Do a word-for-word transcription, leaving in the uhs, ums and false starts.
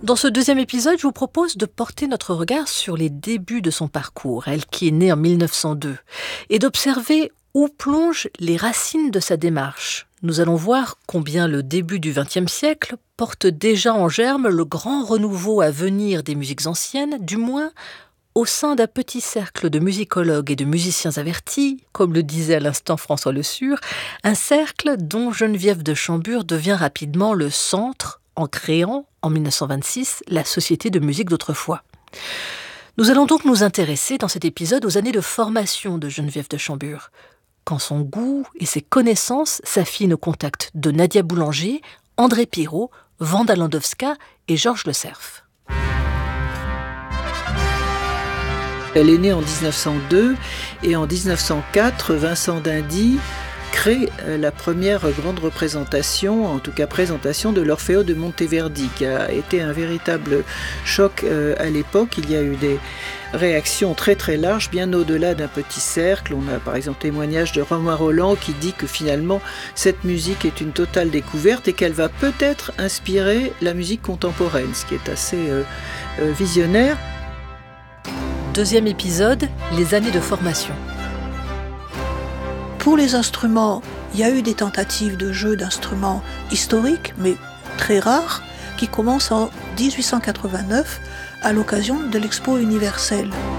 Dans ce deuxième épisode, je vous propose de porter notre regard sur les débuts de son parcours, elle qui est née en mille neuf cent deux, et d'observer où plongent les racines de sa démarche. Nous allons voir combien le début du vingtième siècle porte déjà en germe le grand renouveau à venir des musiques anciennes, du moins au sein d'un petit cercle de musicologues et de musiciens avertis, comme le disait à l'instant François Le Sure, un cercle dont Geneviève de Chambure devient rapidement le centre en créant, en mille neuf cent vingt-six, la Société de musique d'autrefois. Nous allons donc nous intéresser dans cet épisode aux années de formation de Geneviève de Chambure, quand son goût et ses connaissances s'affinent au contact de Nadia Boulanger, André Pirot, Wanda Landowska et Georges Le Cerf. Elle est née en dix-neuf cent deux et en dix-neuf cent quatre, Vincent d'Indy crée la première grande représentation, en tout cas présentation de l'Orfeo de Monteverdi, qui a été un véritable choc à l'époque. Il y a eu des réactions très très larges, bien au-delà d'un petit cercle. On a par exemple témoignage de Romain Rolland qui dit que finalement cette musique est une totale découverte et qu'elle va peut-être inspirer la musique contemporaine, ce qui est assez euh, euh, visionnaire. Deuxième épisode, les années de formation. Pour les instruments, il y a eu des tentatives de jeu d'instruments historiques, mais très rares, qui commencent en dix-huit cent quatre-vingt-neuf à l'occasion de l'Expo universelle.